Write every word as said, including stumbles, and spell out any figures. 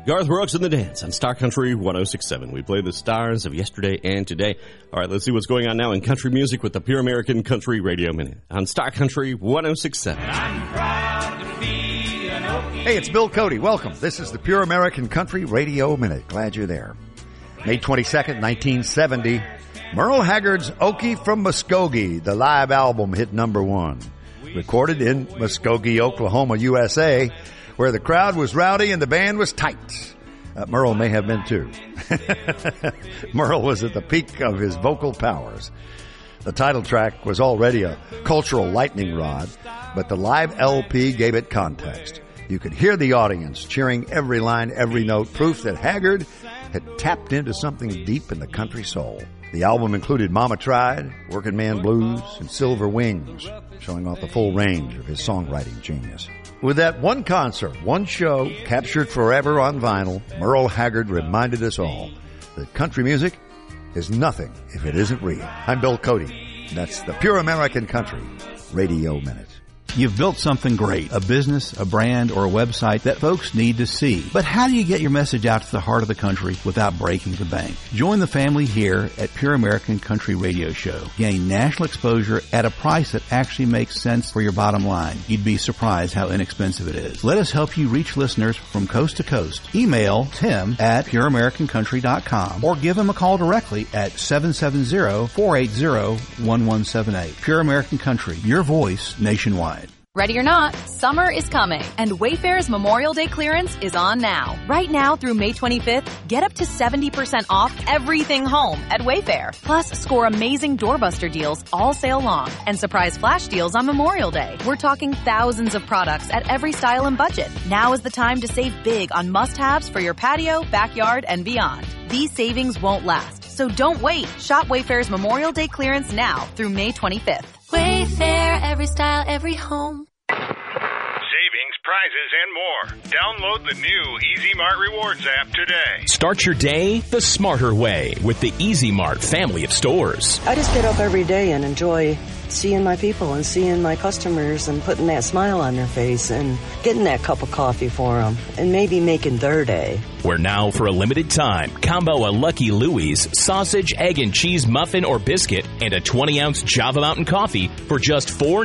Garth Brooks and the Dance on Star Country one oh six point seven. We play the stars of yesterday and today. All right, let's see what's going on now in country music with the Pure American Country Radio Minute on Star Country one oh six point seven. I'm proud to be an Okie. Hey, it's Bill Cody. Welcome. This is the Pure American Country Radio Minute. Glad you're there. May twenty-second, nineteen seventy, Merle Haggard's Okie from Muskogee, the live album, hit number one. Recorded in Muskogee, Oklahoma, U S A, where the crowd was rowdy and the band was tight. Uh, Merle may have been too. Merle was at the peak of his vocal powers. The title track was already a cultural lightning rod, but the live L P gave it context. You could hear the audience cheering every line, every note, proof that Haggard had tapped into something deep in the country soul. The album included Mama Tried, Working Man Blues, and Silver Wings, showing off the full range of his songwriting genius. With that one concert, one show, captured forever on vinyl, Merle Haggard reminded us all that country music is nothing if it isn't real. I'm Bill Cody. That's the Pure American Country Radio Minute. You've built something great, a business, a brand, or a website that folks need to see. But how do you get your message out to the heart of the country without breaking the bank? Join the family here at Pure American Country Radio Show. Gain national exposure at a price that actually makes sense for your bottom line. You'd be surprised how inexpensive it is. Let us help you reach listeners from coast to coast. Email Tim at pure american country dot com or give him a call directly at seven seven zero, four eight zero, one one seven eight. Pure American Country, your voice nationwide. Ready or not, summer is coming, and Wayfair's Memorial Day clearance is on now. Right now through May twenty-fifth, get up to seventy percent off everything home at Wayfair. Plus, score amazing doorbuster deals all sale long and surprise flash deals on Memorial Day. We're talking thousands of products at every style and budget. Now is the time to save big on must-haves for your patio, backyard, and beyond. These savings won't last, so don't wait. Shop Wayfair's Memorial Day clearance now through May twenty-fifth. Wayfair, every style, every home. Savings, prizes, and more. Download the new Easy Mart Rewards app today. Start your day the smarter way with the Easy Mart family of stores. I just get up every day and enjoy seeing my people and seeing my customers and putting that smile on their face and getting that cup of coffee for them and maybe making their day. Where now, for a limited time, combo a Lucky Louie's sausage, egg, and cheese muffin or biscuit and a twenty ounce Java Mountain coffee for just four